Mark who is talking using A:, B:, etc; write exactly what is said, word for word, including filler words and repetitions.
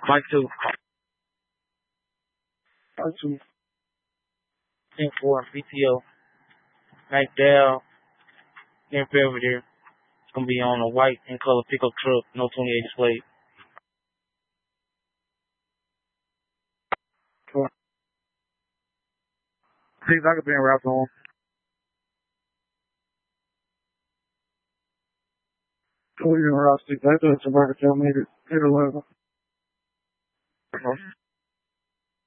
A: Mike two.
B: Mike two.
A: ten four, B T O. Night Dale. In Belvedere. It's gonna be on a white and color pickup truck, no twenty-eight display.
B: Four. See if I could be in route on. Oh, you're in route six. I thought it's a burger tail, maybe. Maybe eleven.